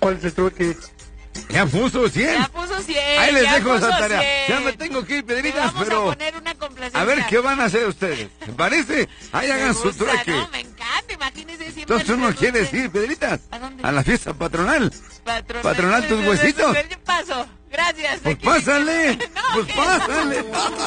¿Cuál es el trueque? Ya puso 100. Ya puso 100. Ahí les ya dejo esa puso tarea. 100. Ya me tengo que ir, Pedritas, Vamos pero... a poner una complacencia. A ver qué van a hacer ustedes. ¿Me parece? Ahí Me hagan su gusta, trueque. No, me encanta, imagínense siempre. Entonces tú no quieres ir, Pedritas. ¿A dónde? A la fiesta patronal. Patronal tus huesitos. Yo paso. Gracias. Pues Aquí- pásale. No, Pues ¿qué? pásale.